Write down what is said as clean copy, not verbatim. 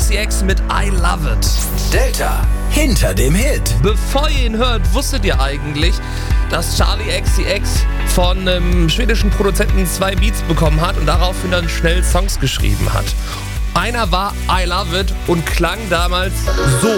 XCX mit I Love It. Delta hinter dem Hit. Bevor ihr ihn hört, wusstet ihr eigentlich, dass Charli XCX von einem schwedischen Produzenten 2 Beats bekommen hat und daraufhin dann schnell Songs geschrieben hat? Einer war I Love It und klang damals so.